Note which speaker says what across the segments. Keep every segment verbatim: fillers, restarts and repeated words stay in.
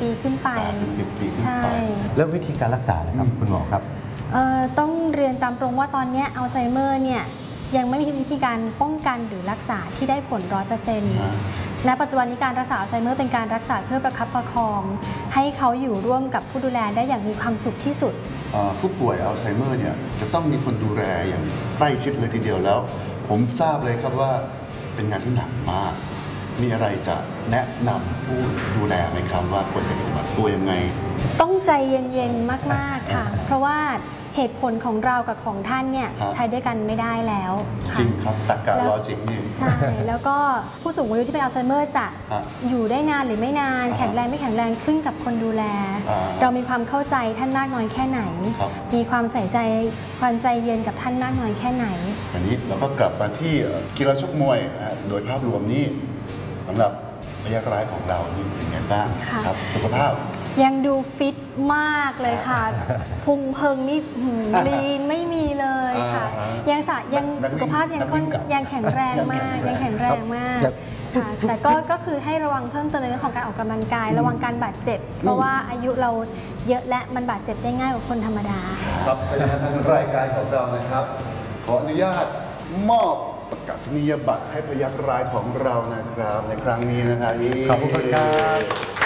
Speaker 1: ปีขึ้นไป
Speaker 2: ถึงสิบปีขึ้นไป
Speaker 3: แล้ววิธีการรักษานะครับคุณหมอครับ
Speaker 1: ต้องเรียนตามตรงว่าตอนนี้อัลไซเมอร์เนี่ยยังไม่มีวิธีการป้องกันหรือรักษาที่ได้ผลร้อยเปอร์เซ็นต์ณปัจจุบันนี้การรักษาอัลไซเมอร์เป็นการรักษาเพื่อประคับประคองให้เขาอยู่ร่วมกับผู้ดูแลได้อย่างมีความสุขที่สุด
Speaker 2: ผู้ป่วยอัลไซเมอร์เนี่ยจะต้องมีคนดูแลอย่างใกล้ชิดเลยทีเดียวแล้วผมทราบเลยครับว่าเป็นงานที่หนักมากมีอะไรจะแนะนำผู้ดูแลไหมครับว่าควรจะปฏิบัติตัวยังไง
Speaker 1: ต้องใจเย็นๆมากๆค่ะเพราะว่าเหตุผลของเรากับของท่านเนี่ยใช้ด้วยกันไม่ได้แล้ว
Speaker 2: จริงครับตรรกะลอจิกนี่
Speaker 1: ใช่แล้วก็ผู้สูงอายุที่เป็นอัลไซเมอร์จะอยู่ได้นานหรือไม่นานแข็งแรงไม่แข็งแรงขึ้นกับคนดูแลเรามีความเข้าใจท่านมากน้อยแค่ไหนมีความใส่ใจความใจเย็นกับท่านมากน้อยแค่ไหน
Speaker 2: อันนี้เราก็กลับมาที่กีฬาชกมวยโดยภาพรวมนี้สำหรับระยะร้ายของเรานี่เป็นไงบ้างครับสุขภาพ
Speaker 1: ยังดูฟิตมากเลยค่ะพุงเพิงนี่ลีนไม่มีเลยค่ะยังสะยังสุขภาพยังค่อนยังแข็งแรงมากยังแข็งแรงมากค่ะแต่ก็ก็คือให้ระวังเพิ่มเติมในเรื่องของการออกกำลังกายระวังการบาดเจ็บเพราะว่าอายุเราเยอะและมันบาดเจ็บได้ง่ายกว่าคนธรรมดา
Speaker 2: ครับเป็นทางรายการของเรานะครับขออนุญาตมอบประกาศนียบัตรให้พยัคฆ์ร้ายของเรานะครับในครั้งนี้นะครับ
Speaker 3: ขอบคุณครับ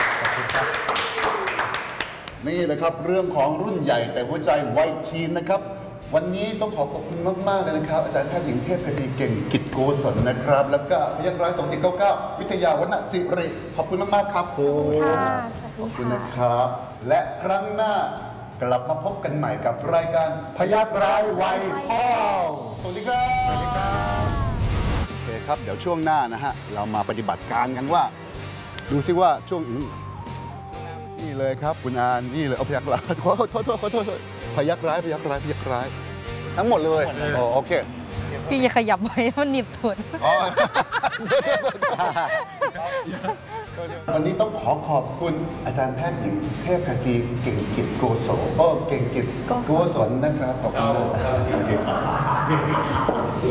Speaker 2: นี่แหละครับเรื่องของรุ่นใหญ่แต่หัวใจวัยทีนนะครับวันนี้ต้องขอขอบคุณมากๆเลยนะครับอาจารย์แพทย์หญิงเทพคดีเก่งกิจโกศลนะครับแล้วก็พยัคฆ์ร้ายสองสี่เก้าเก้าวิทยาวรรณศิริขอบคุณมากๆครับผมขอบคุณนะครับและครั้งหน้ากลับมาพบกันใหม่กับรายการพยัคฆ์ร้ายวัยทองสวัสดีครับสวัสดีครับโอเคครับเดี๋ยวช่วงหน้านะฮะเรามาปฏิบัติการกันว่าดูซิว่าช่วงนี่เลยครับคุณอานนี่เลยเอาพยัคฆ์ร้ายขอโทษขอโทษขอโทษพยัคฆ์ร้ายพยัคฆ์ร้ายพยัคฆ์ร้ายทั้งหมดเลยอ๋อโอเค
Speaker 4: พี่อย่าขยับไว้มันหนีบถุน
Speaker 2: วันนี้ต้องขอขอบคุณอาจารย์แพทย์หญิงเทพขจีเก่งกิจโกโสโอ้เก่งกิจโกศลนะครับขอบคุณมาก